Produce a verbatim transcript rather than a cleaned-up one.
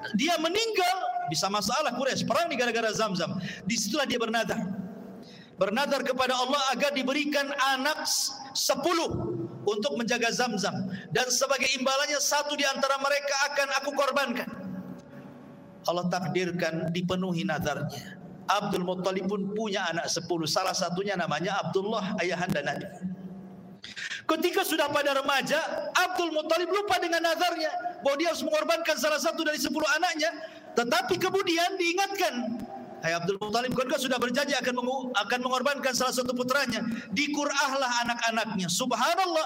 dia meninggal, bisa masalah Quraisy, perang di gara-gara Zamzam. Disitulah dia bernadar. Bernadar kepada Allah agar diberikan anak sepuluh untuk menjaga Zamzam, dan sebagai imbalannya satu di antara mereka akan aku korbankan. Allah takdirkan dipenuhi nadarnya. Abdul Muttalib pun punya anak sepuluh, salah satunya namanya Abdullah, ayahanda Nabi. Ketika sudah pada remaja, Abdul Muttalib lupa dengan nazarnya bahwa dia harus mengorbankan salah satu dari sepuluh anaknya. Tetapi kemudian diingatkan, hai Abdul Muttalib, kau sudah berjanji akan mengu, akan mengorbankan salah satu putranya. Dikurahlah anak-anaknya. Subhanallah,